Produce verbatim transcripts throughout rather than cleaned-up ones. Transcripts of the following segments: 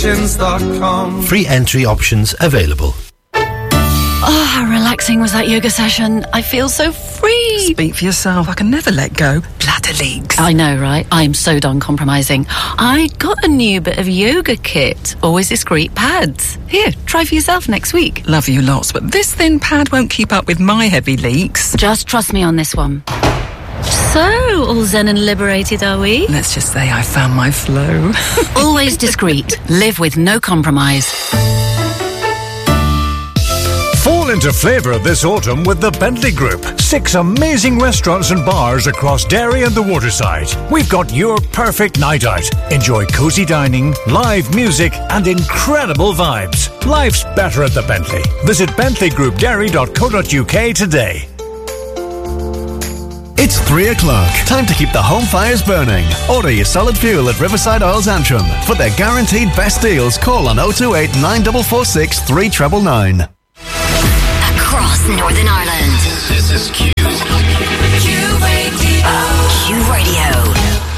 sessions dot com. Free entry options available. Oh, how relaxing was that yoga session. I feel so free. Speak for yourself. I can never let go. Bladder leaks. I know, right? I'm so done compromising. I got a new bit of yoga kit. Always discreet pads. Here, try for yourself next week. Love you lots, but this thin pad won't keep up with my heavy leaks. Just trust me on this one. So, all zen and liberated, are we? Let's just say I found my flow. Always discreet. Live with no compromise. Fall into flavour this autumn with the Bentley Group. Six amazing restaurants and bars across Derry and the waterside. We've got your perfect night out. Enjoy cosy dining, live music and incredible vibes. Life's better at the Bentley. Visit bentley group derry dot co dot uk today. It's three o'clock. Time to keep the home fires burning. Order your solid fuel at Riverside Oils Antrim. For their guaranteed best deals, call on oh two eight, nine four four six, three nine nine nine. Across Northern Ireland. This is Q. Q Radio. Q Radio.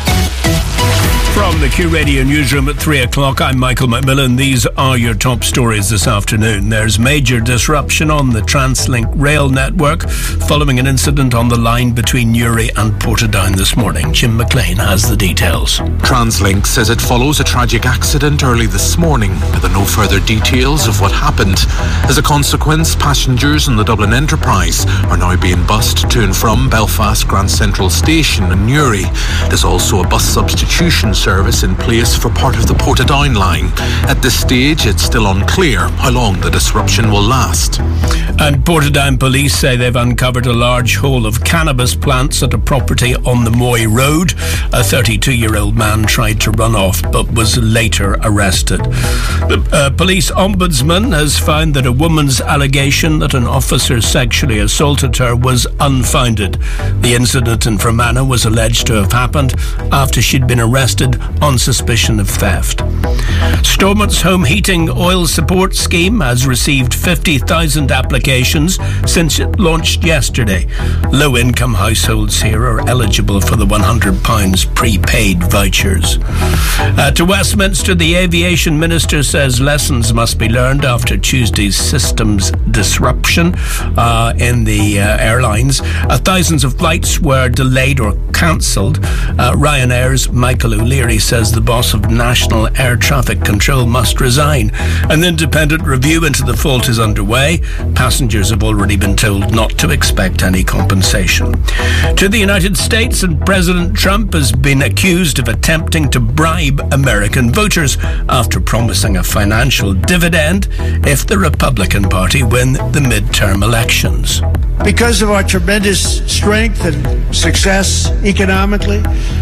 From the Q Radio newsroom at three o'clock, I'm Michael McMillan. These are your top stories this afternoon. There's major disruption on the TransLink rail network following an incident on the line between Newry and Portadown this morning. Jim McLean has the details. TransLink says it follows a tragic accident early this morning, but there are no further details of what happened. As a consequence, passengers on the Dublin Enterprise are now being bussed to and from Belfast Grand Central Station in Newry. There's also a bus substitution service in place for part of the Portadown line. At this stage, it's still unclear how long the disruption will last. And Portadown police say they've uncovered a large haul of cannabis plants at a property on the Moy Road. A thirty-two-year-old man tried to run off but was later arrested. The uh, police ombudsman has found that a woman's allegation that an officer sexually assaulted her was unfounded. The incident in Fermanagh was alleged to have happened after she'd been arrested on suspicion of theft. Stormont's home heating oil support scheme has received fifty thousand applications since it launched yesterday. Low-income households here are eligible for the one hundred pounds prepaid vouchers. Uh, to Westminster, the aviation minister says lessons must be learned after Tuesday's systems disruption uh, in the uh, airlines. Uh, thousands of flights were delayed or cancelled. Uh, Ryanair's Michael O'Leary says the boss of National Air Traffic Control must resign. An independent review into the fault is underway. Passengers have already been told not to expect any compensation. To the United States, and President Trump has been accused of attempting to bribe American voters after promising a financial dividend if the Republican Party win the midterm elections. Because of our tremendous strength and success economically,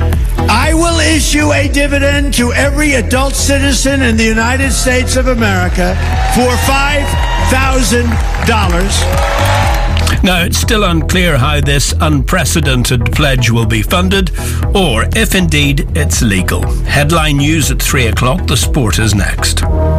I will issue a dividend to every adult citizen in the United States of America for five thousand dollars. Now, it's still unclear how this unprecedented pledge will be funded, or if indeed it's legal. Headline news at three o'clock. The sport is next.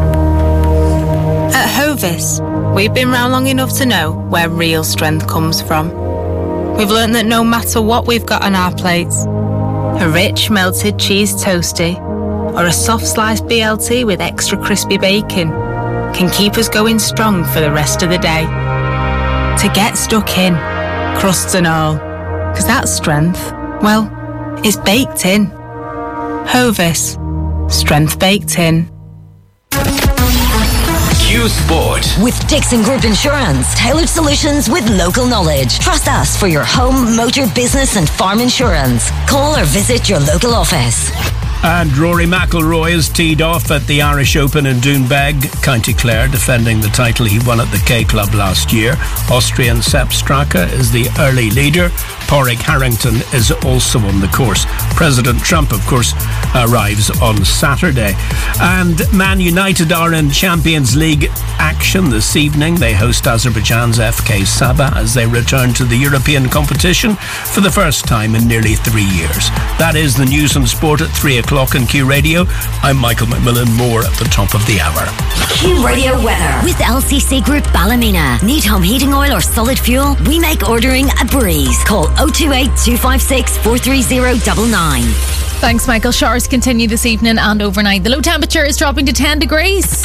At Hovis, we've been round long enough to know where real strength comes from. We've learnt that no matter what we've got on our plates, a rich melted cheese toastie or a soft sliced B L T with extra crispy bacon can keep us going strong for the rest of the day. To get stuck in, crusts and all, because that strength, well, is baked in. Hovis, strength baked in. Q Sport. With Dixon Group Insurance. Tailored solutions with local knowledge. Trust us for your home, motor, business and farm insurance. Call or visit your local office. And Rory McIlroy is teed off at the Irish Open in Doonbeg, County Clare, defending the title he won at the K Club last year. Austrian Sepp Straka is the early leader. Padraig Harrington is also on the course. President Trump, of course, arrives on Saturday. And Man United are in Champions League action this evening. They host Azerbaijan's F K Sabah as they return to the European competition for the first time in nearly three years. That is the news and sport at three o'clock on Q Radio. I'm Michael McMillan. More at the top of the hour. Q Radio weather with L C C Group Ballymena. Need home heating oil or solid fuel? We make ordering a breeze. Call oh two eight, two five six, four three zero nine nine. Thanks, Michael. Showers continue this evening and overnight. The low temperature is dropping to ten degrees.